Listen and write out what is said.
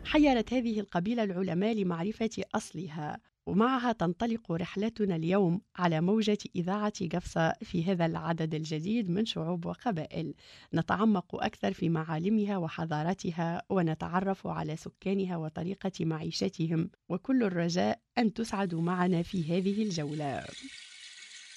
حيّرت هذه القبيلة العلماء لمعرفة أصلها، ومعها تنطلق رحلتنا اليوم على موجة إذاعة قفصة في هذا العدد الجديد من شعوب وقبائل. نتعمق أكثر في معالمها وحضارتها، ونتعرف على سكانها وطريقة معيشتهم، وكل الرجاء أن تسعدوا معنا في هذه الجولة.